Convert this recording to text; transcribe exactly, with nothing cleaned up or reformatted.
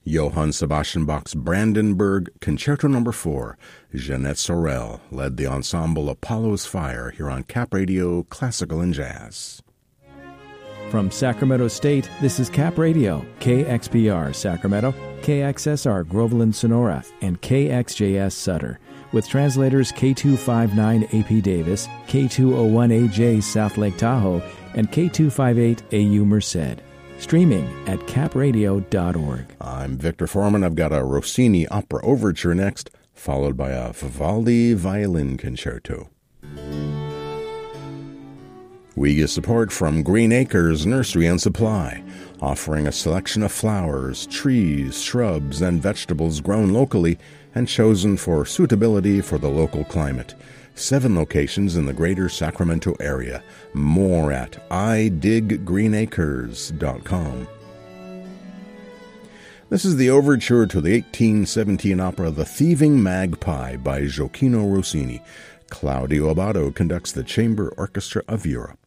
Johann Sebastian Bach's Brandenburg Concerto Number four, Jeanette Sorel led the ensemble Apollo's Fire here on Cap Radio Classical and Jazz. From Sacramento State, this is Cap Radio, K X P R Sacramento, K X S R Groveland Sonora, and K X J S Sutter, with translators K two fifty-nine A P Davis, K two oh one A J South Lake Tahoe, and K two fifty-eight A U Merced. Streaming at cap radio dot org. I'm Victor Foreman. I've got a Rossini Opera Overture next, followed by a Vivaldi Violin Concerto. We get support from Green Acres Nursery and Supply, offering a selection of flowers, trees, shrubs, and vegetables grown locally and chosen for suitability for the local climate. Seven locations in the greater Sacramento area. More at i dig green acres dot com. This is the overture to the eighteen seventeen opera The Thieving Magpie by Gioacchino Rossini. Claudio Abbado conducts the Chamber Orchestra of Europe.